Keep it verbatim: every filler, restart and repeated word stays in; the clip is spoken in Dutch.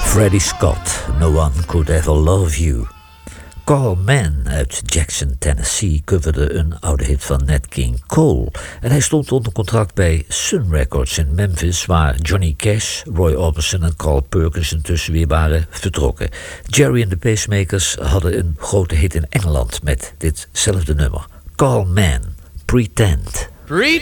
Freddie Scott, No One Could Ever Love You. Carl Mann uit Jackson, Tennessee coverde een oude hit van Nat King Cole. En hij stond onder contract bij Sun Records in Memphis, waar Johnny Cash, Roy Orbison en Carl Perkins intussen weer waren vertrokken. Jerry and the Pacemakers hadden een grote hit in Engeland met ditzelfde nummer. Carl Mann, Pretend. Pretend.